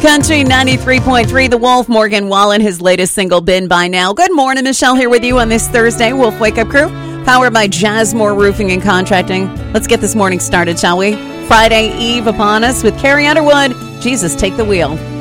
Country 93.3, The Wolf, Morgan Wallen, his latest single, Been By Now. Good morning, Michelle here with you on this Thursday. Wolf Wake Up Crew, powered by Jazzmore Roofing and Contracting. Let's get this morning started, shall we? Friday Eve upon us with Carrie Underwood. Jesus, take the wheel.